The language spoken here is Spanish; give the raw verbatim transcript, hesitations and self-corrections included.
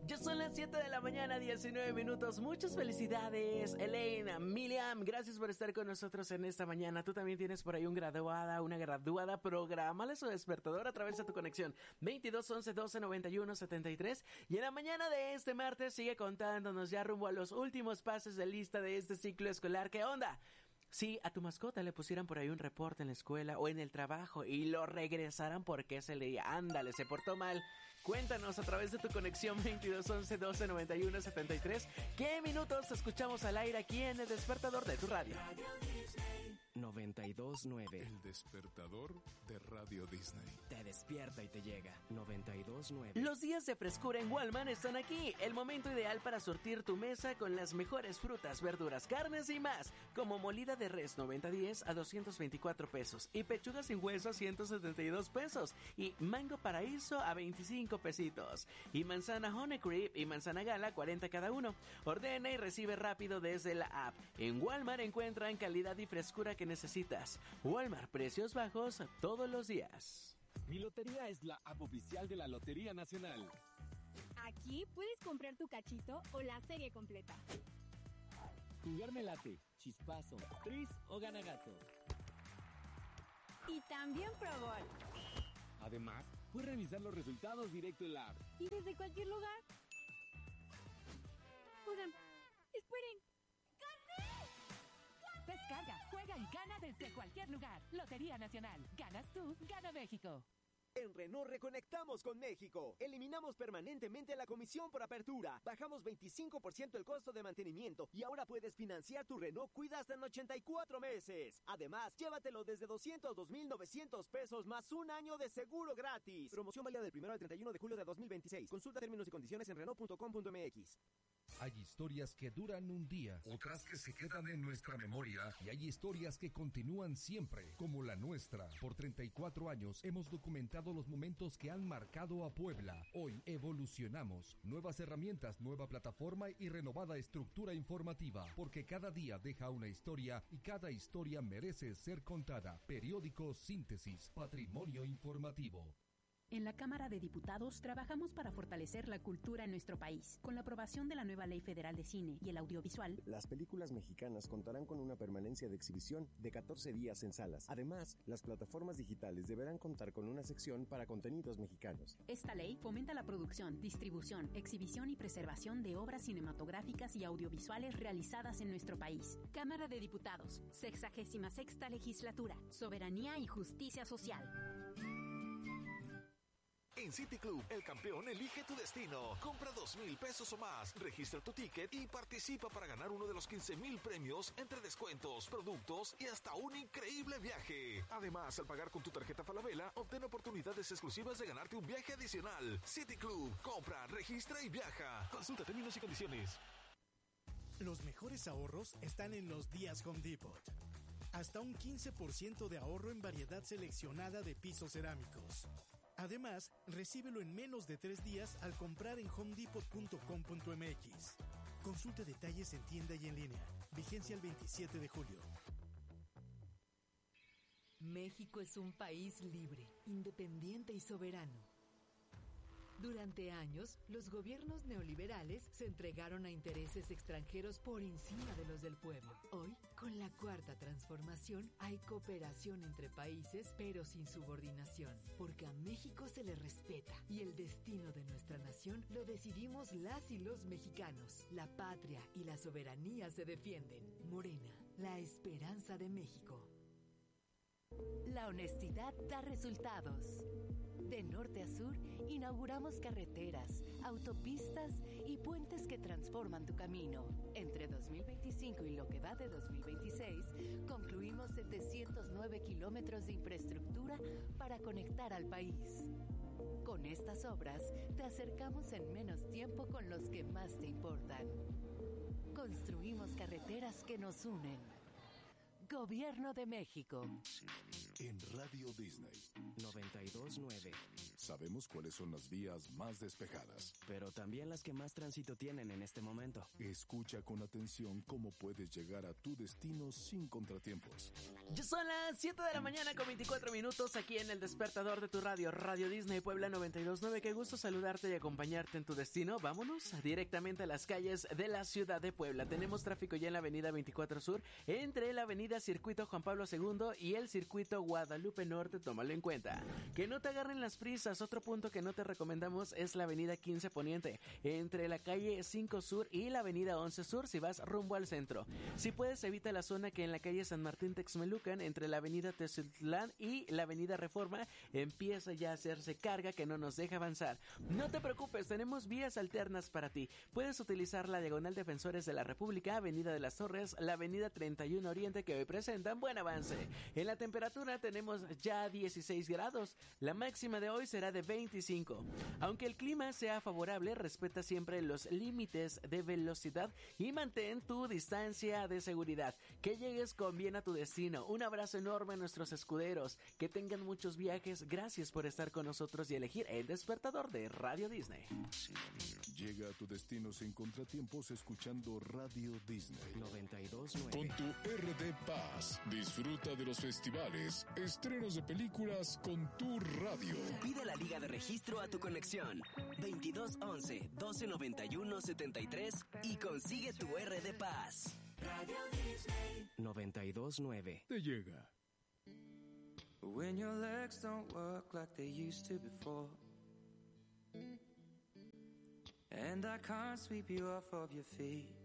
Ya son las siete de la mañana, diecinueve minutos. Muchas felicidades, Elaine, Miriam. Gracias por estar con nosotros en esta mañana. Tú también tienes por ahí un graduada, una graduada. Prográmale su despertador a través de tu conexión veintidós once doce noventa y uno setenta y tres. Y en la mañana de este martes sigue contándonos ya rumbo a los últimos pasos de lista de este ciclo escolar. ¿Qué onda? Si a tu mascota le pusieran por ahí un reporte en la escuela o en el trabajo y lo regresaran porque se le ándale, se portó mal, cuéntanos a través de tu conexión veintidós once doce noventa y uno setenta y tres qué minutos te escuchamos al aire aquí en el despertador de tu radio. noventa y dos nueve. El despertador de Radio Disney. Te despierta y te llega. noventa y dos nueve. Los días de frescura en Walmart están aquí. El momento ideal para surtir tu mesa con las mejores frutas, verduras, carnes y más. Como molida de res noventa diez a doscientos veinticuatro pesos. Y pechuga sin hueso a ciento setenta y dos pesos. Y mango paraíso a veinticinco pesitos. Y manzana Honey Cream y manzana Gala cuarenta cada uno. Ordena y recibe rápido desde la app. En Walmart encuentran calidad y frescura que necesitas. Walmart, precios bajos todos los días. Mi lotería es la app oficial de la Lotería Nacional. Aquí puedes comprar tu cachito o la serie completa. Jugar me late, chispazo, tris o ganagato. Y también Pro Bowl. Además, puedes revisar los resultados directo en la app. Y desde cualquier lugar. Oigan, esperen. Descarga, juega y gana desde cualquier lugar. Lotería Nacional. Ganas tú, gana México. En Renault reconectamos con México. Eliminamos permanentemente la comisión por apertura. Bajamos veinticinco por ciento el costo de mantenimiento y ahora puedes financiar tu Renault Cuida hasta en ochenta y cuatro meses. Además, llévatelo desde doscientos dos mil novecientos pesos más un año de seguro gratis. Promoción válida del primero al treinta y uno de julio de dos mil veintiséis. Consulta términos y condiciones en renault punto com punto m x. Hay historias que duran un día, otras que se quedan en nuestra memoria y hay historias que continúan siempre, como la nuestra. Por treinta y cuatro años hemos documentado los momentos que han marcado a Puebla. Hoy evolucionamos. Nuevas herramientas, nueva plataforma y renovada estructura informativa, porque cada día deja una historia y cada historia merece ser contada. Periódico Síntesis, Patrimonio Informativo. En la Cámara de Diputados trabajamos para fortalecer la cultura en nuestro país. Con la aprobación de la nueva Ley Federal de Cine y el Audiovisual, las películas mexicanas contarán con una permanencia de exhibición de catorce días en salas. Además, las plataformas digitales deberán contar con una sección para contenidos mexicanos. Esta ley fomenta la producción, distribución, exhibición y preservación de obras cinematográficas y audiovisuales realizadas en nuestro país. Cámara de Diputados, sexagésima sexta legislatura, soberanía y justicia social. En City Club, el campeón elige tu destino. Compra dos mil pesos o más, registra tu ticket y participa para ganar uno de los quince mil premios entre descuentos, productos y hasta un increíble viaje. Además, al pagar con tu tarjeta Falabella, obtén oportunidades exclusivas de ganarte un viaje adicional. City Club, compra, registra y viaja. Consulta términos y condiciones. Los mejores ahorros están en los días Home Depot. Hasta un quince por ciento de ahorro en variedad seleccionada de pisos cerámicos. Además, recíbelo en menos de tres días al comprar en home depot punto com punto m x. Consulte detalles en tienda y en línea. Vigencia el veintisiete de julio. México es un país libre, independiente y soberano. Durante años, los gobiernos neoliberales se entregaron a intereses extranjeros por encima de los del pueblo. Hoy, con la cuarta transformación, hay cooperación entre países, pero sin subordinación, porque a México se le respeta y el destino de nuestra nación lo decidimos las y los mexicanos. La patria y la soberanía se defienden. Morena, la esperanza de México. La honestidad da resultados. De norte a sur, inauguramos carreteras, autopistas y puentes que transforman tu camino. Entre dos mil veinticinco y lo que va de dos mil veintiséis, concluimos setecientos nueve kilómetros de infraestructura para conectar al país. Con estas obras, te acercamos en menos tiempo con los que más te importan. Construimos carreteras que nos unen. Gobierno de México. En Radio Disney noventa y dos nueve. Sabemos cuáles son las vías más despejadas, pero también las que más tránsito tienen en este momento. Escucha con atención cómo puedes llegar a tu destino sin contratiempos. Ya son las siete de la mañana con veinticuatro minutos aquí en el despertador de tu radio, Radio Disney Puebla noventa y dos punto nueve. Qué gusto saludarte y acompañarte en tu destino. Vámonos directamente a las calles de la ciudad de Puebla. Tenemos tráfico ya en la avenida veinticuatro Sur, entre la avenida Circuito Juan Pablo segundo y el Circuito Guadalupe Norte. Tómalo en cuenta. Que no te agarren las prisas. Otro punto que no te recomendamos es la avenida quince Poniente, entre la calle cinco Sur y la avenida once Sur si vas rumbo al centro. Si puedes, evita la zona que en la calle San Martín Texmelucan, entre la avenida Teciutlán y la avenida Reforma, empieza ya a hacerse carga que no nos deja avanzar. No te preocupes, tenemos vías alternas para ti. Puedes utilizar la diagonal Defensores de la República, avenida de las Torres, la avenida treinta y uno Oriente, que hoy presentan buen avance. En la temperatura tenemos ya dieciséis grados. La máxima de hoy será de veinticinco. Aunque el clima sea favorable, respeta siempre los límites de velocidad y mantén tu distancia de seguridad. Que llegues con bien a tu destino. Un abrazo enorme a nuestros escuderos. Que tengan muchos viajes. Gracias por estar con nosotros y elegir el despertador de Radio Disney. Llega a tu destino sin contratiempos escuchando Radio Disney noventa y dos punto con nueve. tu R D Paz. Disfruta de los festivales, estrenos de películas con tu radio. Pide la liga de registro a tu conexión veintidós once doce noventa y uno setenta y tres y consigue tu R D Paz. Radio Disney noventa y dos punto nueve. Te llega. When your legs don't work like they used to before, and I can't sweep you off of your feet,